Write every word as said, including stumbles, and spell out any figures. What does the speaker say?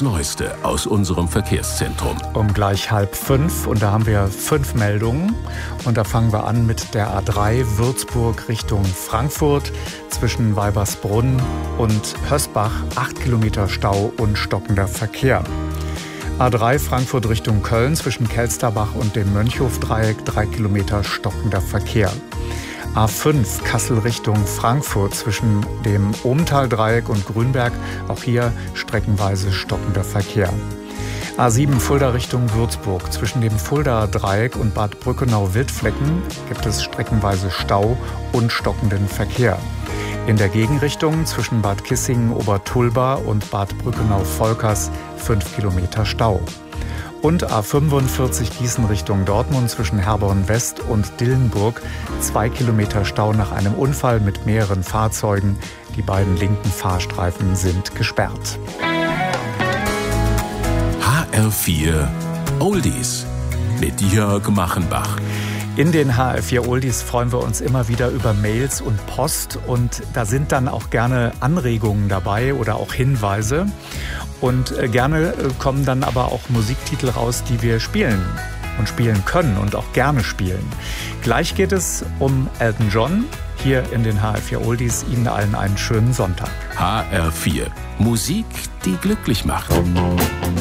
Neueste aus unserem Verkehrszentrum. Um gleich halb fünf und da haben wir fünf Meldungen. Und da fangen wir an mit der A drei Würzburg Richtung Frankfurt zwischen Weibersbrunn und Hösbach. Acht Kilometer Stau und stockender Verkehr. A drei Frankfurt Richtung Köln zwischen Kelsterbach und dem Mönchhofdreieck. Drei Kilometer stockender Verkehr. A fünf Kassel Richtung Frankfurt zwischen dem Ohmtal-Dreieck und Grünberg. Auch hier streckenweise stockender Verkehr. A sieben Fulda Richtung Würzburg. Zwischen dem Fulda-Dreieck und Bad Brückenau-Wildflecken gibt es streckenweise Stau und stockenden Verkehr. In der Gegenrichtung zwischen Bad Kissingen-Obertulba und Bad Brückenau-Volkers fünf Kilometer Stau. Und A fünfundvierzig Gießen Richtung Dortmund zwischen Herborn West und Dillenburg. Zwei Kilometer Stau nach einem Unfall mit mehreren Fahrzeugen. Die beiden linken Fahrstreifen sind gesperrt. H R vier Oldies mit Jörg Machenbach. In den H R vier Oldies freuen wir uns immer wieder über Mails und Post und da sind dann auch gerne Anregungen dabei oder auch Hinweise und gerne kommen dann aber auch Musiktitel raus, die wir spielen und spielen können und auch gerne spielen. Gleich geht es um Elton John hier in den H R vier Oldies. Ihnen allen einen schönen Sonntag. H R vier Musik, die glücklich macht.